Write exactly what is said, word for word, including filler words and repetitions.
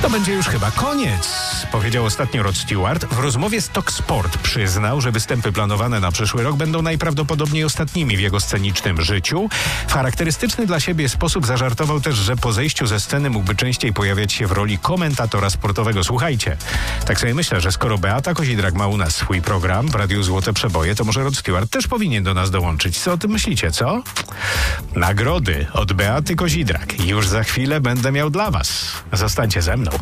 To będzie już chyba koniec, powiedział ostatnio Rod Stewart. W rozmowie z Talk Sport przyznał, że występy planowane na przyszły rok będą najprawdopodobniej ostatnimi w jego scenicznym życiu. W charakterystyczny dla siebie sposób zażartował też, że po zejściu ze sceny mógłby częściej pojawiać się w roli komentatora sportowego. Słuchajcie, tak sobie myślę, że skoro Beata Kozidrak ma u nas swój program w Radiu Złote Przeboje, to może Rod Stewart też powinien do nas dołączyć. Co o tym myślicie, co? Nagrody od Beaty Kozidrak już za chwilę będę miał dla was. Zostańcie ze mną.